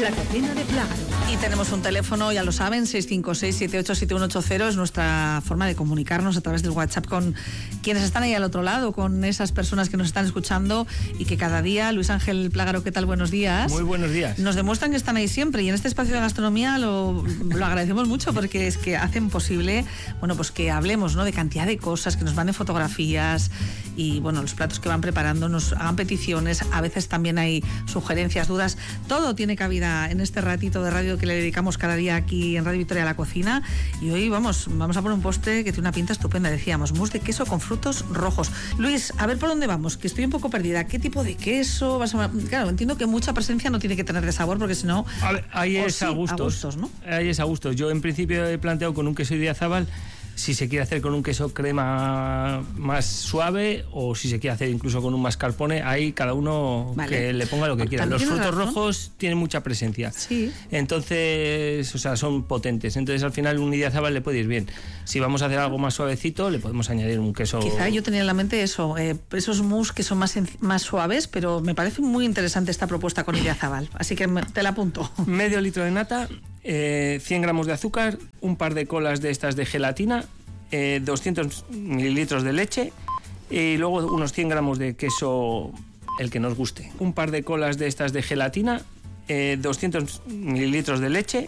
La cocina de Plágaro. Y tenemos un teléfono, ya lo saben, 656-787180, es nuestra forma de comunicarnos a través del WhatsApp con quienes están ahí al otro lado, con esas personas que nos están escuchando y que cada día, Luis Ángel Plágaro, ¿qué tal? Buenos días. Muy buenos días. Nos demuestran que están ahí siempre y en este espacio de gastronomía lo agradecemos mucho porque es que hacen posible, bueno, pues que hablemos, ¿no?, de cantidad de cosas, que nos manden fotografías y, bueno, los platos que van preparando, nos hagan peticiones, a veces también hay sugerencias, dudas, todo tiene cabida en este ratito de radio que le dedicamos cada día aquí en Radio Victoria a la cocina. Y hoy vamos a poner un postre que tiene una pinta estupenda, decíamos, mousse de queso con frutos rojos. Luis, a ver por dónde vamos, que estoy un poco perdida. ¿Qué tipo de queso vas a...? Claro, entiendo que mucha presencia no tiene que tener de sabor, porque si no... A ver, ahí es a gustos, ¿no? Ahí es a gustos. Yo en principio he planteado con un queso Idiazábal, si se quiere hacer con un queso crema más suave o si se quiere hacer incluso con un mascarpone, ahí cada uno que le ponga lo que quiera. Los frutos rojos tienen mucha presencia. Sí. Entonces, o sea, son potentes. Entonces, al final, un Idiazábal le puede ir bien. Si vamos a hacer algo más suavecito, le podemos añadir un queso... Quizá yo tenía en la mente eso, esos mousse que son más suaves, pero me parece muy interesante esta propuesta con Idiazábal. Así que te la apunto. Medio litro de nata, 100 gramos de azúcar, un par de colas de estas de gelatina, 200 mililitros de leche y luego unos 100 gramos de queso, el que nos guste. Un par de colas de estas de gelatina, 200 mililitros de leche